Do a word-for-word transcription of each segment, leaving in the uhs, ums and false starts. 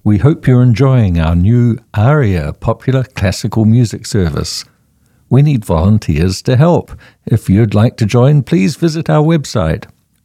We hope you're enjoying our new ARIA popular classical music service. We need volunteers to help. If you'd like to join, please visit our website,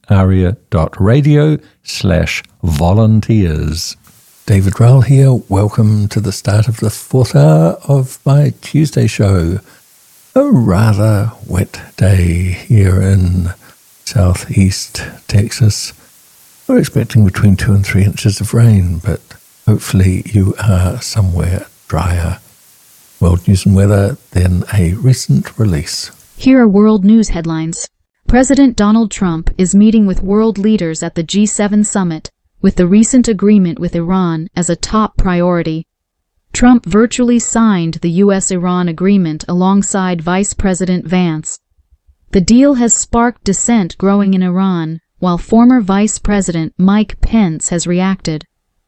aria.radio slash volunteers. David Rowell here. Welcome to the start of the fourth hour of my Tuesday show. A rather wet day here in southeast Texas. We're expecting between two and three inches of rain, but hopefully you are somewhere drier. World News and Weather, then a recent release. Here are world news headlines. President Donald Trump is meeting with world leaders at the G seven summit, with the recent agreement with Iran as a top priority. Trump virtually signed the U S Iran agreement alongside Vice President Vance. The deal has sparked dissent growing in Iran, while former Vice President Mike Pence has reacted.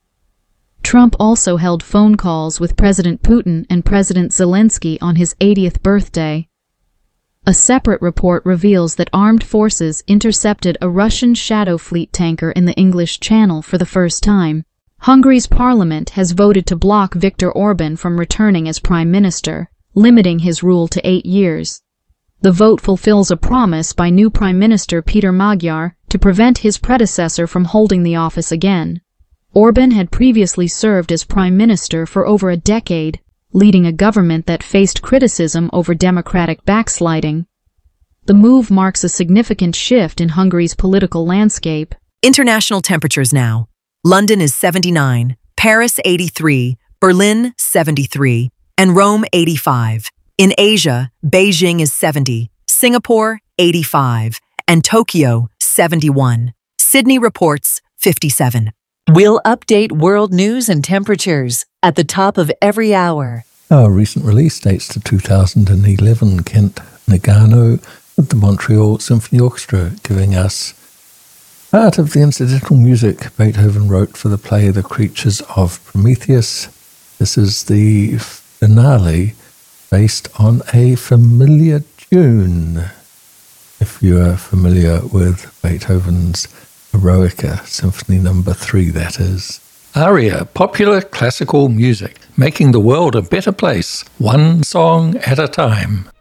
Trump also held phone calls with President Putin and President Zelensky on his eightieth birthday. A separate report reveals that armed forces intercepted a Russian Shadow Fleet tanker in the English Channel for the first time. Hungary's parliament has voted to block Viktor Orban from returning as prime minister, limiting his rule to eight years. The vote fulfills a promise by new Prime Minister Peter Magyar to prevent his predecessor from holding the office again. Orban had previously served as prime minister for over a decade, leading a government that faced criticism over democratic backsliding. The move marks a significant shift in Hungary's political landscape. International temperatures now. London is seventy-nine, Paris eighty-three, Berlin seventy-three, and Rome eighty-five. In Asia, Beijing is seventy, Singapore eighty-five, and Tokyo seventy-one. Sydney reports fifty-seven. We'll update world news and temperatures at the top of every hour. Our recent release dates to two thousand eleven. Kent Nagano with the Montreal Symphony Orchestra giving us part of the incidental music Beethoven wrote for the play The Creatures of Prometheus. This is the finale based on a familiar tune. If you are familiar with Beethoven's Eroica, Symphony Number Three, that is. ARIA, popular classical music, making the world a better place, one song at a time.